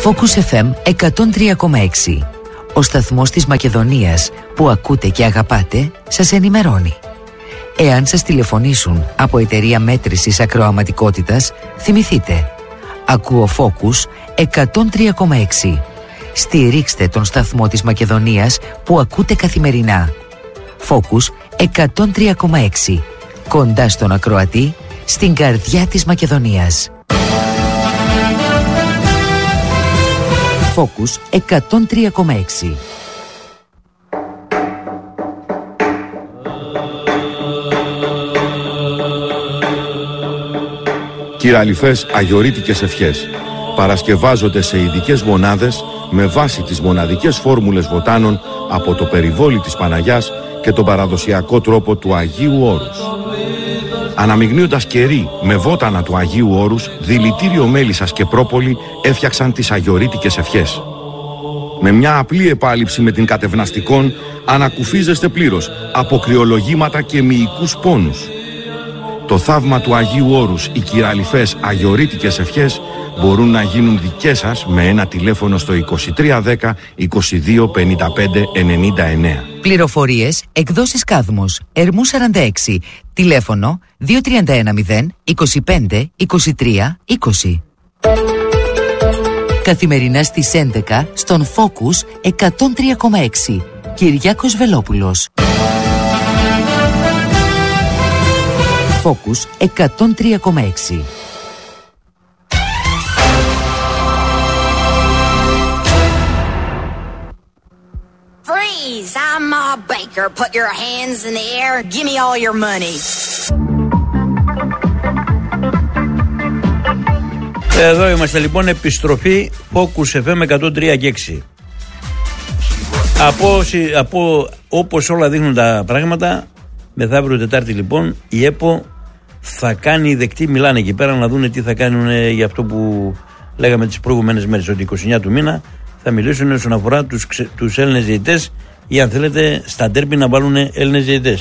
Focus FM 103,6. Ο σταθμός της Μακεδονίας που ακούτε και αγαπάτε σας ενημερώνει. Εάν σας τηλεφωνήσουν από εταιρεία μέτρησης ακροαματικότητας, θυμηθείτε. Ακούω Focus 103,6. Στηρίξτε τον σταθμό της Μακεδονίας που ακούτε καθημερινά. Focus 103,6. Κοντά στον ακροατή, στην καρδιά της Μακεδονίας. Focus 103,6. Κυραλιφές αγιορείτικες ευχές παρασκευάζονται σε ειδικές μονάδες με βάση τις μοναδικές φόρμουλες βοτάνων από το περιβόλι της Παναγιάς και τον παραδοσιακό τρόπο του Αγίου Όρους. Αναμειγνύοντας κερί με βότανα του Αγίου Όρους, δηλητήριο μέλισσας και πρόπολη έφτιαξαν τις αγιορείτικες ευχές. Με μια απλή επάλυψη με την κατευναστικών ανακουφίζεστε πλήρως από κρυολογήματα και μυϊκούς πόνους. Το θαύμα του Αγίου Όρους, οι κυραλιφές αγιορείτικες ευχές μπορούν να γίνουν δικές σας με ένα τηλέφωνο στο 2310 22 55 99. Πληροφορίες, εκδόσεις Κάδμος, Ερμού 46, τηλέφωνο 2310 25 23 20. Καθημερινά στις 11 στον Focus 103,6. Κυριάκος Βελόπουλος. Focus 103,6. Freeze! I'm Ma Baker. Put your hands in the air. Give me all your money. Εδώ είμαστε λοιπόν, επιστροφή Focus FM 103,6. Από όπως όλα δείχνουν τα πράγματα, μεθαύριο Τετάρτη λοιπόν η ΕΠΟ θα κάνει δεκτή, μιλάνε εκεί πέρα να δούνε τι θα κάνουν για αυτό που λέγαμε τις προηγούμενες μέρες, ότι 29 του μήνα θα μιλήσουν όσον αφορά τους Έλληνες διαιτητές ή αν θέλετε στα ντέρμπι να βάλουν Έλληνες διαιτητές.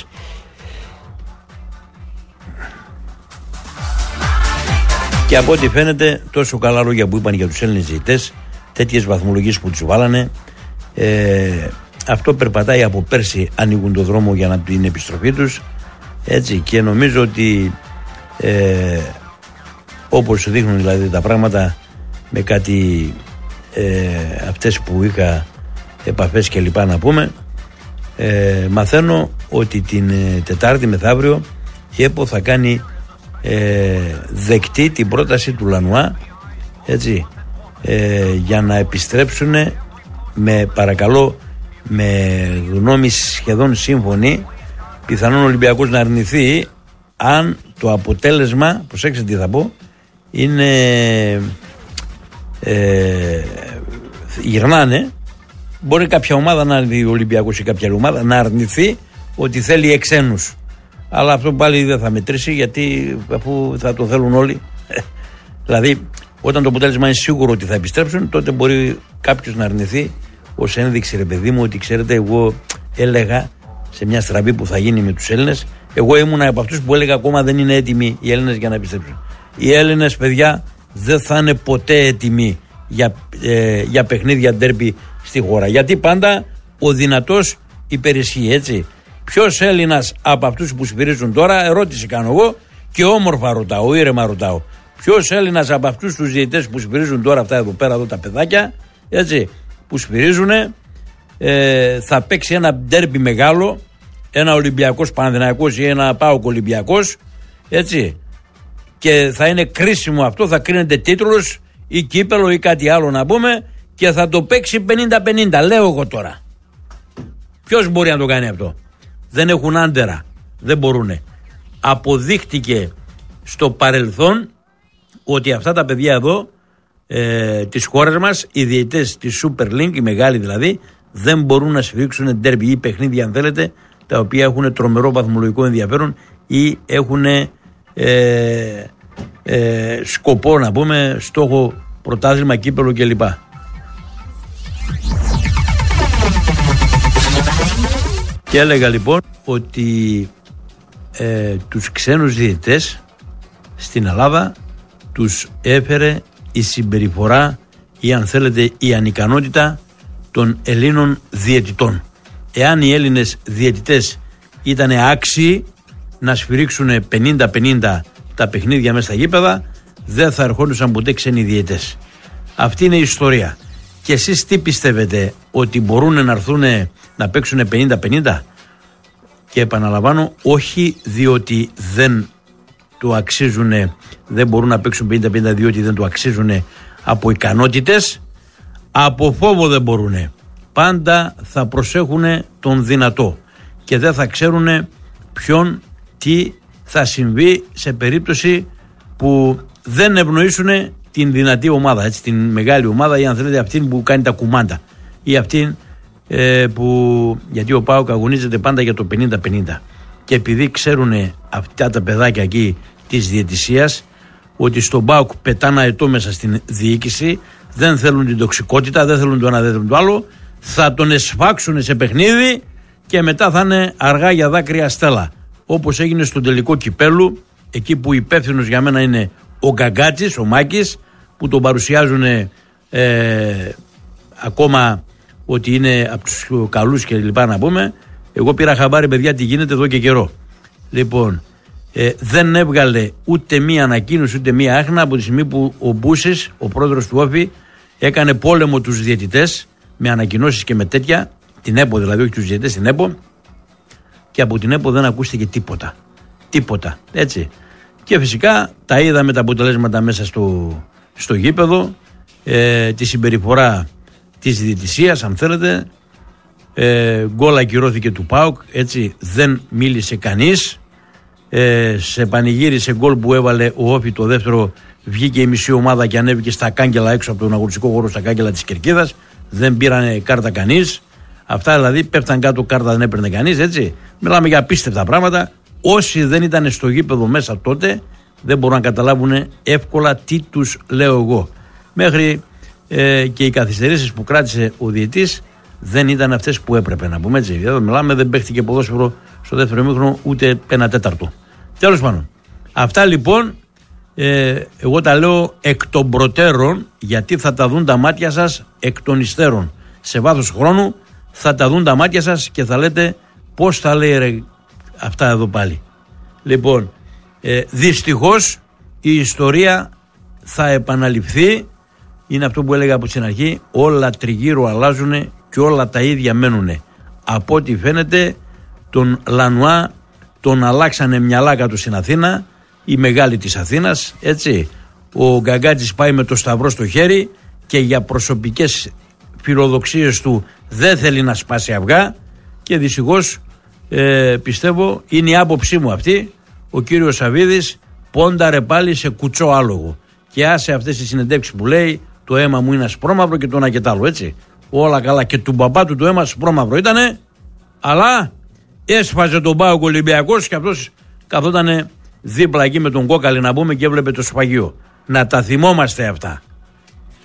Και από ό,τι φαίνεται, τόσο καλά λόγια που είπαν για τους Έλληνες διαιτητές, τέτοιες βαθμολογίες που τους βάλανε, αυτό περπατάει από πέρσι, ανοίγουν το δρόμο για την επιστροφή τους, έτσι, και νομίζω ότι όπως δείχνουν δηλαδή τα πράγματα με κάτι αυτές που είχα επαφές και λοιπά να πούμε, μαθαίνω ότι την Τετάρτη μεθαύριο η ΕΠΟ θα κάνει δεκτή την πρόταση του Λανουά, έτσι, για να επιστρέψουν με γνώμη σχεδόν σύμφωνη. Πιθανόν ο Ολυμπιακός να αρνηθεί αν το αποτέλεσμα, προσέξτε τι θα πω, είναι γυρνάνε. Μπορεί κάποια ομάδα να αρνηθεί, ο Ολυμπιακός ή κάποια ομάδα να αρνηθεί ότι θέλει εξένους, αλλά αυτό πάλι δεν θα μετρήσει, γιατί αφού θα το θέλουν όλοι δηλαδή όταν το αποτέλεσμα είναι σίγουρο ότι θα επιστρέψουν, τότε μπορεί κάποιος να αρνηθεί ως ένδειξη, ρε παιδί μου, ότι ξέρετε, εγώ έλεγα σε μια στραβή που θα γίνει με τους Έλληνες, εγώ ήμουνα από αυτούς που έλεγα ακόμα δεν είναι έτοιμοι οι Έλληνες για να επιστρέψουν. Οι Έλληνες, παιδιά, δεν θα είναι ποτέ έτοιμοι για παιχνίδια ντέρμπι στη χώρα, γιατί πάντα ο δυνατός υπερισχύει, έτσι. Ποιος Έλληνας από αυτούς που σφυρίζουν τώρα, ερώτηση κάνω εγώ και όμορφα ρωτάω, ήρεμα ρωτάω, ποιος Έλληνας από αυτούς τους διαιτητές που σφυρίζουν τώρα, αυτά εδώ πέρα, εδώ τα παιδάκια, έτσι, που σφυρίζουν, θα παίξει ένα ντέρμπι μεγάλο, ένα Ολυμπιακός Παναθηναϊκός ή ένα ΠΑΟΚ Ολυμπιακός, έτσι, και θα είναι κρίσιμο αυτό, θα κρίνεται τίτλος ή κύπελο ή κάτι άλλο να πούμε, και θα το παίξει 50-50, λέω εγώ τώρα. Ποιος μπορεί να το κάνει αυτό? Δεν έχουν άντερα, δεν μπορούνε. Αποδείχτηκε στο παρελθόν ότι αυτά τα παιδιά εδώ της χώρας μας, οι διαιτητές της Super League, οι μεγάλοι δηλαδή, δεν μπορούν να σφίξουν ντέρμπι ή παιχνίδια, αν θέλετε, τα οποία έχουν τρομερό βαθμολογικό ενδιαφέρον ή έχουν σκοπό, να πούμε, στόχο πρωτάθλημα, κύπελο κλπ. Και έλεγα λοιπόν ότι τους ξένους διαιτητές στην Ελλάδα τους έφερε η συμπεριφορά ή αν θέλετε η ανικανότητα των Ελλήνων διαιτητών. Εάν οι Έλληνες διαιτητές ήταν άξιοι να σφυρίξουν 50-50 τα παιχνίδια μέσα στα γήπεδα, δεν θα ερχόντουσαν ποτέ ξένοι διαιτητές. Αυτή είναι η ιστορία. Και εσείς τι πιστεύετε, ότι μπορούν να έρθουν να παίξουν 50-50? Και επαναλαμβάνω, όχι διότι δεν του αξίζουν, δεν μπορούν να παίξουν 50-50 διότι δεν του αξίζουν από ικανότητες, από φόβο δεν μπορούν. Πάντα θα προσέχουν τον δυνατό και δεν θα ξέρουν ποιον τι θα συμβεί σε περίπτωση που δεν ευνοήσουν την δυνατή ομάδα, έτσι, την μεγάλη ομάδα, ή αν θέλετε αυτήν που κάνει τα κουμάντα, ή αυτήν που, γιατί ο ΠΑΟΚ αγωνίζεται πάντα για το 50-50, και επειδή ξέρουν αυτά τα παιδάκια εκεί της διαιτησίας ότι στον ΠΑΟΚ πετάνε αετό μέσα στην διοίκηση, δεν θέλουν την τοξικότητα, δεν θέλουν το ένα, δεν θέλουν το άλλο, θα τον εσφάξουν σε παιχνίδι και μετά θα είναι αργά για δάκρυα στέλα, όπως έγινε στο τελικό κυπέλου, εκεί που υπεύθυνος για μένα είναι ο Γκαγκάτσης, ο Μάκης, που τον παρουσιάζουν ακόμα ότι είναι από τους καλούς και λοιπά, να πούμε. Εγώ πήρα χαμπάρι, παιδιά, τι γίνεται εδώ και καιρό. Λοιπόν, δεν έβγαλε ούτε μία ανακοίνωση ούτε μία άχνα από τη στιγμή που ο Μπούσης, ο πρόεδρος του Όφη, έκανε πόλεμο τους διαιτητές με ανακοινώσεις και με τέτοια, την ΕΠΟ δηλαδή, όχι τους διαιτητές, την ΕΠΟ, και από την ΕΠΟ δεν ακούστηκε τίποτα, έτσι. Και φυσικά τα είδαμε τα αποτελέσματα μέσα στο γήπεδο, τη συμπεριφορά της διαιτησίας, αν θέλετε, γκολ ακυρώθηκε του ΠΑΟΚ, έτσι, δεν μίλησε κανείς, σε πανηγύρισε γκολ που έβαλε ο Όφη το δεύτερο, βγήκε η μισή ομάδα και ανέβηκε στα κάγκελα έξω από τον αγωνιστικό χώρο, στα κάγκελα της Κερκίδας, δεν πήρανε κάρτα κανείς. Αυτά δηλαδή πέφταν κάτω, κάρτα δεν έπαιρνε κανείς, έτσι. Μιλάμε για απίστευτα πράγματα. Όσοι δεν ήταν στο γήπεδο μέσα τότε δεν μπορούν να καταλάβουν εύκολα τι τους λέω εγώ. Μέχρι και οι καθυστερήσεις που κράτησε ο διαιτής δεν ήταν αυτές που έπρεπε, να πούμε, έτσι. Εδώ μιλάμε, δεν παίχτηκε ποδόσφαιρο στο δεύτερο ημίχρονο ούτε ένα τέταρτο. Τέλος πάντων, αυτά λοιπόν εγώ τα λέω εκ των προτέρων, γιατί θα τα δουν τα μάτια σας εκ των υστέρων. Σε βάθος χρόνου θα τα δουν τα μάτια σας και θα λέτε πώς θα λέει ρε, αυτά εδώ πάλι. Λοιπόν, δυστυχώς η ιστορία θα επαναληφθεί. Είναι αυτό που έλεγα από την αρχή, όλα τριγύρω αλλάζουν και όλα τα ίδια μένουν. Από ό,τι φαίνεται τον Λανουά τον αλλάξανε μυαλά κάτω στην Αθήνα, η μεγάλη της Αθήνας, έτσι. Ο Γκαγκάτσης πάει με το σταυρό στο χέρι και για προσωπικές φιλοδοξίες του δεν θέλει να σπάσει αυγά, και δυστυχώς πιστεύω, είναι η άποψή μου αυτή, ο κύριος Σαββίδης πόνταρε πάλι σε κουτσό άλογο και άσε αυτές τις συνεντεύξεις που λέει το αίμα μου είναι ασπρόμαυρο και το ένα και τ' άλλο, έτσι. Όλα καλά, και του μπαμπά του το αίμα ασπρόμαυρο ήτανε, αλλά έσφαζε τον ΠΑΟΚ Ολυμπιακός και αυτός καθότανε δίπλα εκεί με τον κόκαλη, να πούμε, και έβλεπε το σφαγείο. Να τα θυμόμαστε αυτά.